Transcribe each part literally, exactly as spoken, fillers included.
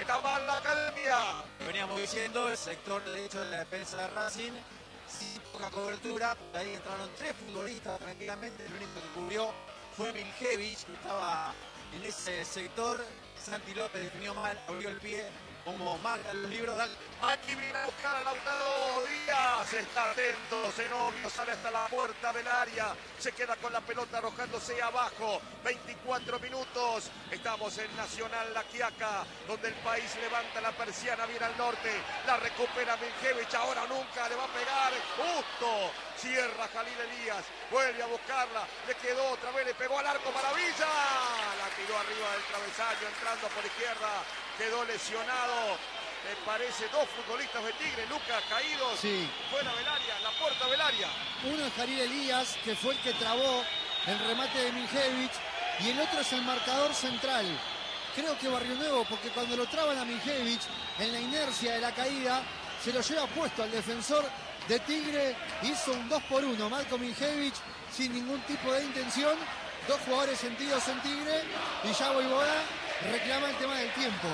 Está mal la academia. Veníamos diciendo, el sector derecho de la defensa de Racing, sin poca cobertura. Ahí entraron tres futbolistas tranquilamente. El único que cubrió fue Miljevich, que estaba en ese sector. Santi López definió mal, abrió el pie, como marcan los libros. Aquí viene a buscar a Lautaro Díaz. Está atento, Zenobio sale hasta la puerta del área. Se queda con la pelota arrojándose abajo. veinticuatro minutos. Estamos en Nacional La Quiaca, donde el país levanta la persiana bien al norte. La recupera Miljevich, ahora o nunca le va a pegar. Justo. Cierra Jalil Elías. Vuelve a buscarla. Le quedó otra vez, le pegó al arco. Maravilla. La tiró arriba del travesaño, entrando por izquierda. Quedó lesionado. Me parece dos futbolistas de Tigre, Lucas, caídos. Sí. Fuera del área, la puerta del área. Uno es Jalil Elías, que fue el que trabó el remate de Miljevich, y el otro es el marcador central. Creo que Barrio Nuevo, porque cuando lo traban a Miljevich, en la inercia de la caída, se lo lleva puesto al defensor de Tigre. Hizo un dos por uno, Marco Miljevich, sin ningún tipo de intención. Dos jugadores sentidos en Tigre, y ya Voivoda reclama el tema del tiempo.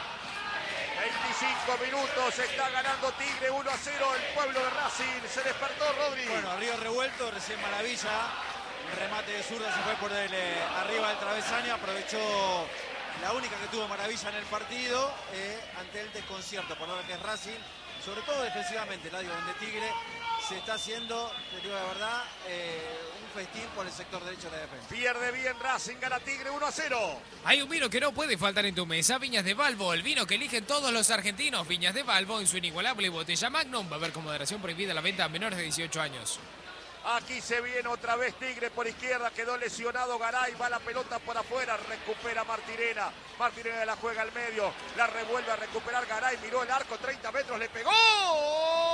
veinticinco minutos, está ganando Tigre uno a cero el pueblo de Racing. Se despertó Rodri. Bueno, arriba revuelto, recién Maravilla. Un remate de zurda se fue por el, eh, arriba del travesaño. Aprovechó la única que tuvo Maravilla en el partido eh, ante el desconcierto, por lo que es Racing. Sobre todo defensivamente, la digo, donde Tigre se está haciendo, te digo la verdad, eh, un festín por el sector derecho de la defensa. Pierde bien Racing, gana Tigre uno a cero. Hay un vino que no puede faltar en tu mesa, Viñas de Balbo, el vino que eligen todos los argentinos. Viñas de Balbo en su inigualable botella Magnum. Va a haber con moderación prohibida la venta a menores de dieciocho años. Aquí se viene otra vez Tigre por izquierda, quedó lesionado Garay, va la pelota por afuera, recupera Martirena. Martirena la juega al medio, la revuelve a recuperar Garay, miró el arco, treinta metros, le pegó.